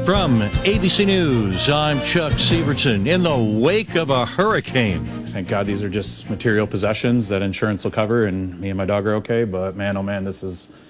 From ABC News, I'm Chuck Sievertson. In the wake of a hurricane. Thank God these are just material possessions that insurance will cover, and me and my dog are okay. But man, oh man, this is